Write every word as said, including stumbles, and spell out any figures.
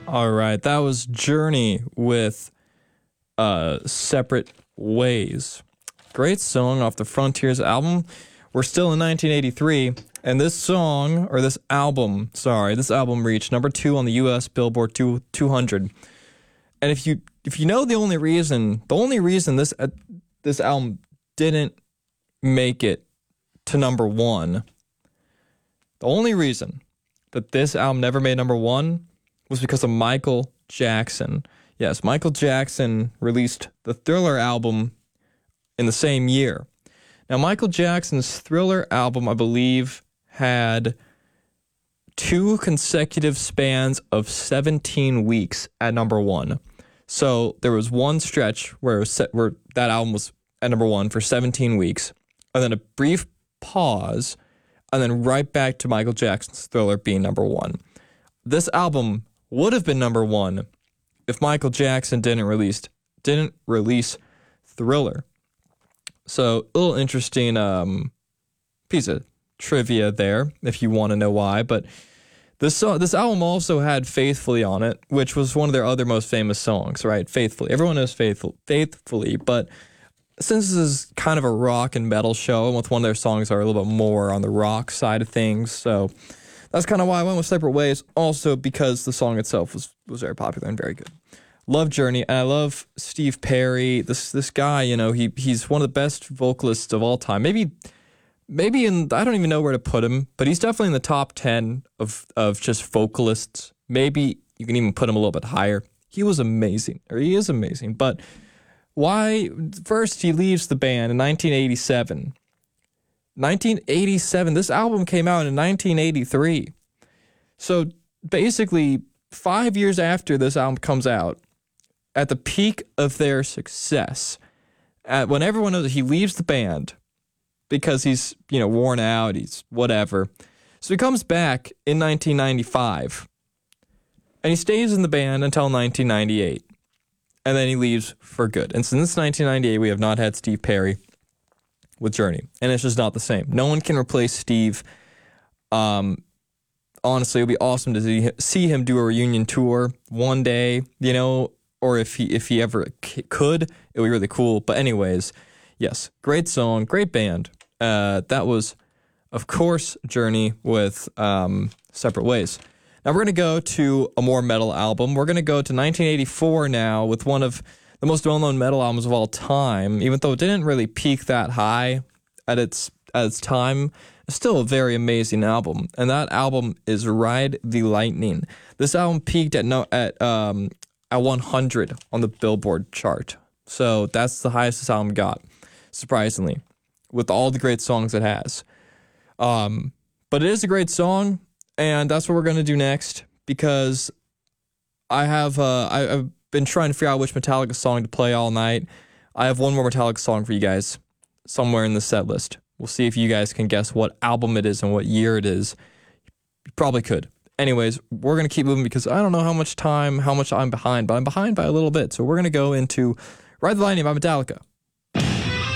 All right, that was Journey with uh, Separate Ways. Great song off the Frontiers album. We're still in nineteen eighty-three, and this song, or this album, sorry, this album reached number two on the U S Billboard two hundred. And if you if you know the only reason, the only reason this uh, this album didn't make it to number one, the only reason that this album never made number one was because of Michael Jackson. Yes, Michael Jackson released the Thriller album in the same year. Now, Michael Jackson's Thriller album, I believe, had two consecutive spans of seventeen weeks at number one. So there was one stretch where, it was set, where that album was at number one for seventeen weeks, and then a brief pause, and then right back to Michael Jackson's Thriller being number one. This album would have been number one if Michael Jackson didn't release didn't release Thriller. So a little interesting um, piece of trivia there, if you want to know why. But this song, this album also had "Faithfully" on it, which was one of their other most famous songs, right? "Faithfully." Everyone knows "Faithful," "Faithfully," but since this is kind of a rock and metal show, and with one of their songs are a little bit more on the rock side of things, so that's kind of why I went with "Separate Ways." Also because the song itself was was very popular and very good. Love Journey, and I love Steve Perry. This this guy, you know, he he's one of the best vocalists of all time. Maybe maybe in I don't even know where to put him, but he's definitely in the top ten of of just vocalists. Maybe you can even put him a little bit higher. He was amazing, or he is amazing. But why? First, he leaves the band in nineteen eighty-seven. nineteen eighty-seven. This album came out in nineteen eighty-three. So basically, five years after this album comes out, at the peak of their success, at, when everyone knows that he leaves the band because he's, you know, worn out, he's whatever. So he comes back in nineteen ninety-five, and he stays in the band until nineteen ninety-eight, and then he leaves for good. And since nineteen ninety-eight, we have not had Steve Perry with Journey, and it's just not the same. No one can replace Steve. Um, honestly, it would be awesome to see, see him do a reunion tour one day, you know, or if he if he ever c- could, it would be really cool. But anyways, yes, great song, great band. Uh, that was, of course, Journey with um, Separate Ways. Now we're going to go to a more metal album. We're going to go to nineteen eighty-four now with one of the most well-known metal albums of all time, even though it didn't really peak that high at its at its time. It's still a very amazing album, and that album is Ride the Lightning. This album peaked at no at um at one hundred on the Billboard chart, so that's the highest this album got, surprisingly, with all the great songs it has. Um, but it is a great song, and that's what we're gonna do next, because I have uh I, I've been trying to figure out which Metallica song to play all night. I have one more Metallica song for you guys somewhere in the set list. We'll see if you guys can guess what album it is and what year it is. You probably could. Anyways, we're going to keep moving because I don't know how much time, how much I'm behind, but I'm behind by a little bit. So we're going to go into Ride the Lightning by Metallica.